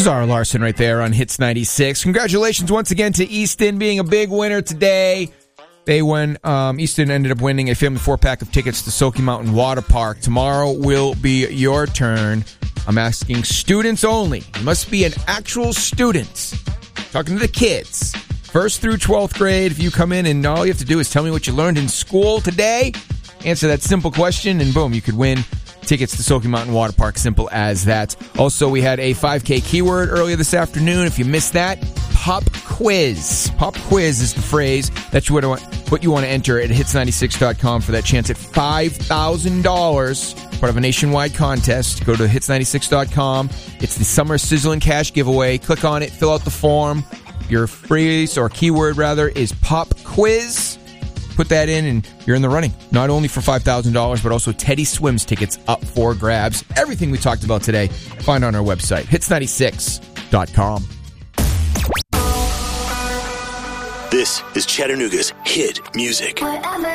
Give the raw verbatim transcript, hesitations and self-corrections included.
Zara Larson right there on Hits ninety-six. Congratulations once again to Easton being a big winner today. They won. Um, Easton ended up winning a family four-pack of tickets to Soaky Mountain Water Park. Tomorrow will be your turn. I'm asking students only. You must be an actual student. Talking to the kids. First through twelfth grade. If you come in and all you have to do is tell me what you learned in school today, answer that simple question, and boom, you could win tickets to Soaky Mountain Water Park. Simple as that. Also, we had a five K keyword earlier this afternoon. If you missed that, pop quiz. Pop quiz is the phrase that you would want, what you want to enter at hits ninety-six dot com for that chance at five thousand dollars. Part of a nationwide contest. Go to hits ninety-six dot com. It's the Summer Sizzling Cash giveaway. Click on it. Fill out the form. Your phrase or keyword, rather, is pop quiz. Put that in and you're in the running. Not only for five thousand dollars, but also Teddy Swims tickets up for grabs. Everything we talked about today, find on our website, hits ninety-six dot com. This is Chattanooga's hit music. Whatever